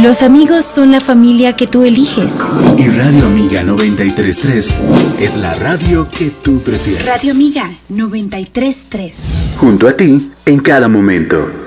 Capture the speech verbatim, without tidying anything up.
Los amigos son la familia que tú eliges. Y Radio Amiga noventa y tres punto tres es la radio que tú prefieres. Radio Amiga noventa y tres punto tres. Junto a ti en cada momento.